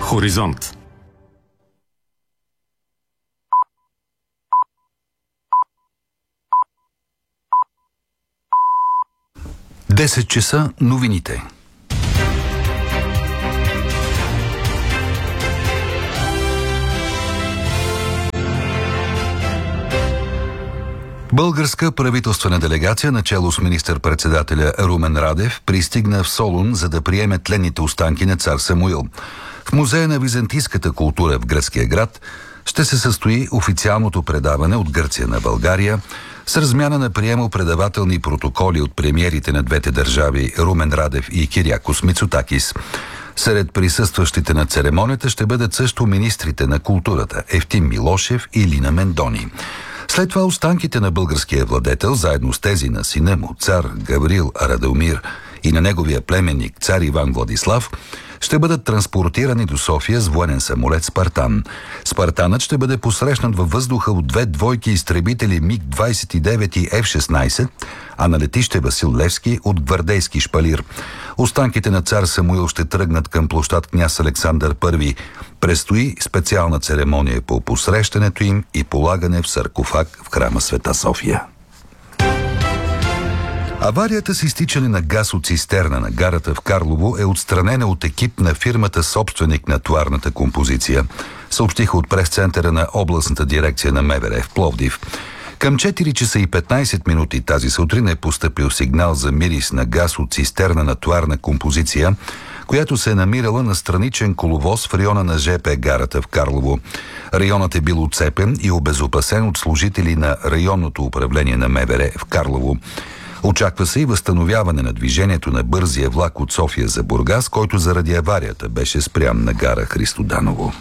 Хоризонт. Десет часа новините. Българска правителствена делегация, начело с министър-председателя Румен Радев, пристигна в Солун, за да приеме тленните останки на цар Самуил. В Музея на византийската култура в гръцкия град ще се състои официалното предаване от Гърция на България с размяна на приемо-предавателни протоколи от премиерите на двете държави Румен Радев и Кириакос Мицотакис. Сред присъстващите на церемонията ще бъдат също министрите на културата Евтим Милошев и Лина Мендони. След това останките на българския владетел, заедно с тези на сина му, цар Гаврил Радомир, и на неговия племенник, цар Иван Владислав, ще бъдат транспортирани до София с военен самолет «Спартан». «Спартанът» ще бъде посрещнат във въздуха от две двойки изтребители МиГ-29 и F-16, а на летище Васил Левски от гвардейски шпалир. Останките на цар Самуил ще тръгнат към площад Княз Александър I. Предстои специална церемония по посрещането им и полагане в саркофаг в храма Света София. Аварията с изтичане на газ от цистерна на гарата в Карлово е отстранена от екип на фирмата собственик на товарната композиция, съобщиха от прес-центъра на областната дирекция на МВР в Пловдив. Към 4 часа и 15 минути тази сутрин е постъпил сигнал за мирис на газ от цистерна на товарна композиция, която се е намирала на страничен коловоз в района на ЖП гарата в Карлово. Районът е бил оцепен и обезопасен от служители на районното управление на МВР в Карлово. Очаква се и възстановяване на движението на бързия влак от София за Бургас, който заради аварията беше спрян на гара Христо Даново.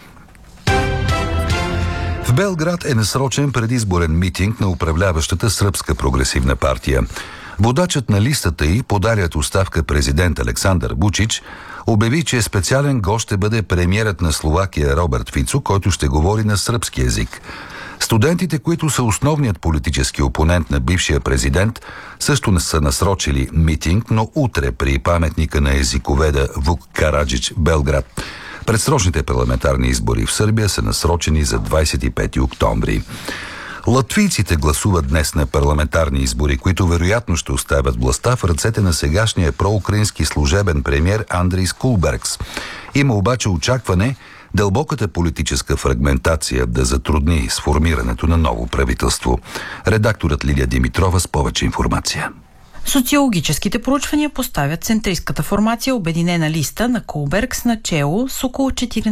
В Белград е насрочен предизборен митинг на управляващата Сръбска прогресивна партия. Водачът на листата й, подалият оставка президент Александър Вучич, обяви, че специален гост ще бъде премиерът на Словакия Роберт Фицо, който ще говори на сръбски език. Студентите, които са основният политически опонент на бившия президент, също не са насрочили митинг, но утре при паметника на езиковеда Вук Караджич в Белград. Предсрочните парламентарни избори в Сърбия са насрочени за 25 октомври. Латвийците гласуват днес на парламентарни избори, които вероятно ще оставят властта в ръцете на сегашния проукраински служебен премиер Андрис Кулбергс. Има обаче очакване дълбоката политическа фрагментация да затрудни сформирането на ново правителство. Редакторът Лилия Димитрова с повече информация. Социологическите проучвания поставят центристката формация Обединена листа на Кулбергс начело с около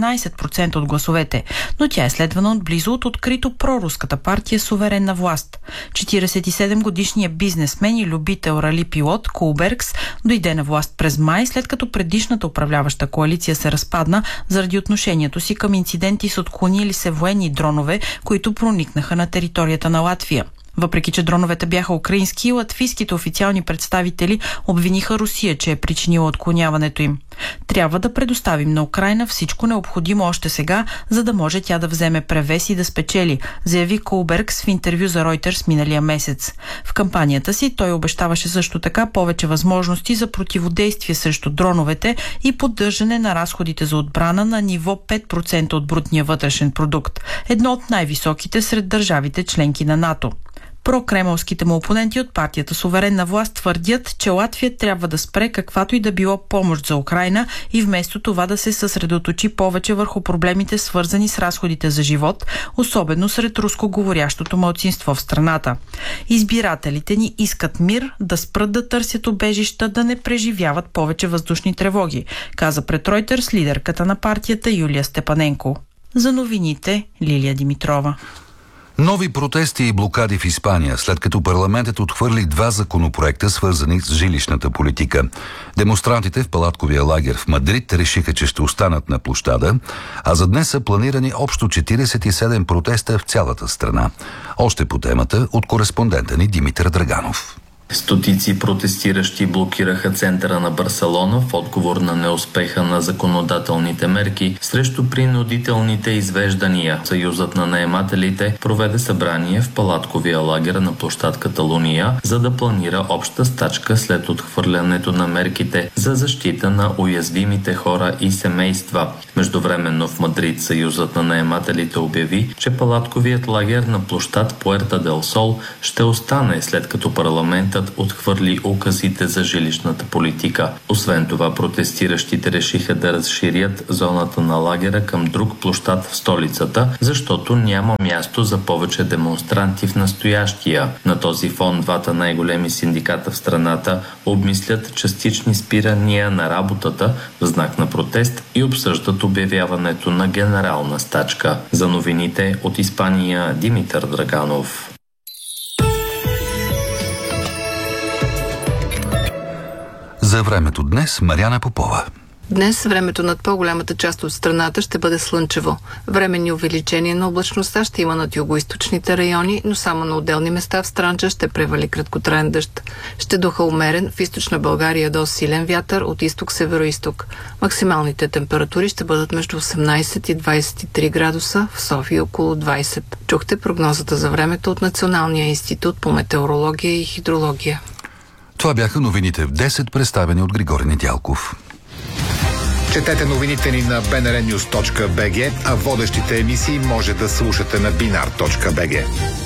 14% от гласовете, но тя е следвана отблизо от открито проруската партия Суверенна власт. 47-годишният бизнесмен и любител рали-пилот Кулбергс дойде на власт през май, след като предишната управляваща коалиция се разпадна заради отношението си към инциденти с отклонили се военни дронове, които проникнаха на територията на Латвия. Въпреки че дроновете бяха украински, латвийските официални представители обвиниха Русия, че е причинила отклоняването им. Трябва да предоставим на Украйна всичко необходимо още сега, за да може тя да вземе превес и да спечели, заяви Кулбергс в интервю за Reuters миналия месец. В кампанията си той обещаваше също така повече възможности за противодействие срещу дроновете и поддържане на разходите за отбрана на ниво 5% от брутния вътрешен продукт, едно от най-високите сред държавите членки на НАТО. Прокремълските му опоненти от партията Суверенна власт твърдят, че Латвия трябва да спре каквато и да било помощ за Украйна и вместо това да се съсредоточи повече върху проблемите, свързани с разходите за живот, особено сред рускоговорящото малцинство в страната. Избирателите ни искат мир, да спрат да търсят убежища, да не преживяват повече въздушни тревоги, каза пред Reuters лидерката на партията Юлия Степаненко. За новините Лилия Димитрова. Нови протести и блокади в Испания, след като парламентът отхвърли 2 законопроекта, свързани с жилищната политика. Демонстрантите в палатковия лагер в Мадрид решиха, че ще останат на площада, а за днес са планирани общо 47 протеста в цялата страна. Още по темата от кореспондента ни Димитър Драганов. Стотици протестиращи блокираха центъра на Барселона в отговор на неуспеха на законодателните мерки срещу принудителните извеждания. Съюзът на наемателите проведе събрание в палатковия лагер на площад Каталуния, за да планира обща стачка след отхвърлянето на мерките за защита на уязвимите хора и семейства. Междувременно в Мадрид Съюзът на наемателите обяви, че палатковият лагер на площад Пуерта дел Сол ще остане, след като парламентът отхвърли указите за жилищната политика. Освен това, протестиращите решиха да разширят зоната на лагера към друг площад в столицата, защото няма място за повече демонстранти в настоящия. На този фон двата най-големи синдиката в страната обмислят частични спирания на работата в знак на протест и обсъждат обявяването на генерална стачка. За новините от Испания, Димитър Драганов. За времето днес Мариана Попова. Днес времето над по-голямата част от страната ще бъде слънчево. Временни увеличения на облачността ще има над югоизточните райони, но само на отделни места в Странджа ще превали краткотраен дъжд. Ще духа умерен, в източна България до силен вятър от изток-североизток. Максималните температури ще бъдат между 18 и 23 градуса, в София около 20. Чухте прогнозата за времето от Националния институт по метеорология и хидрология. Това бяха новините в 10, представени от Григорий Недялков. Четете новините ни на bnrnews.bg, а водещите емисии може да слушате на binar.bg.